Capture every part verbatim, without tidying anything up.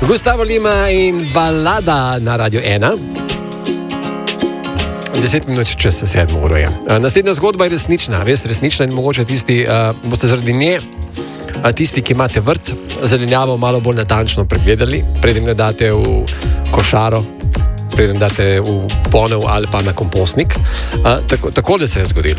Gustavo Lima in balada na Radio ena. Deset minut čez sedmo uro je. Naslednja zgodba je resnična, res resnična in mogoče tisti, uh, boste zaradi nje, uh, tisti, ki imate vrt, zelenjavo malo bolj natančno pregledali, preden jo date v košaro, preden date v ponev ali pa na kompostnik. Uh, tako, takole se je zgodilo.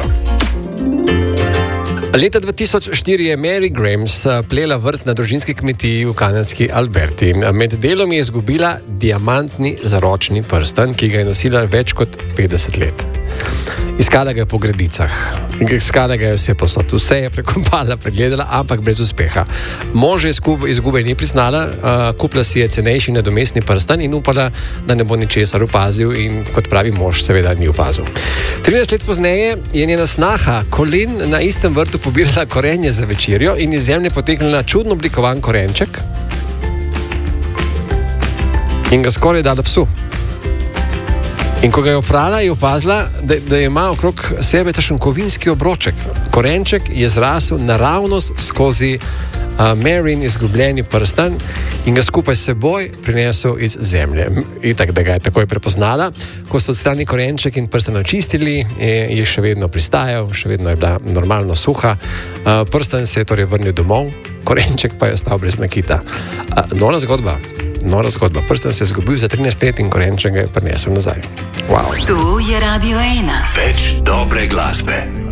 Leta dva tisoč štiri je Mary Grams plela vrt na družinski kmetiji v kanadski Alberti. Med delom je izgubila diamantni zaročni prstan, ki ga je nosila več kot petdeset let. Iskala ga je po gredicah, iskala ga je vse posod, vse je prekopala, pregledala, ampak brez uspeha. Mož izgube ni priznala, uh, kupila si je cenejši nadomestni prstan in upala, da ne bo ničesar opazil in kot pravi mož seveda ni opazil. trinajst let pozneje je njena snaha Colin na istem vrtu pobirala korenje za večerjo in iz zemlje potegnila čudno oblikovan korenček in ga skoraj dala psu. In ko ga je oprala, je opazila, da, da ima okrog sebe takšen kovinski obroček. Korenček je zrasel naravnost skozi uh, Maryn izgubljeni prstan in ga skupaj s seboj prinesel iz zemlje. Itak, da ga je takoj prepoznala. Ko so odstrani korenček in prstan očistili, je, je še vedno pristajal, še vedno je bila normalno suha. Uh, prstan se je torej vrnil domov, korenček pa je ostal brez nakita. Uh, nora zgodba. Nora zgodba. Prstan se je zgubil za trinajst let in korenček ga je prinesel nazaj. Wow. To je Radio ena. Več dobre glasbe.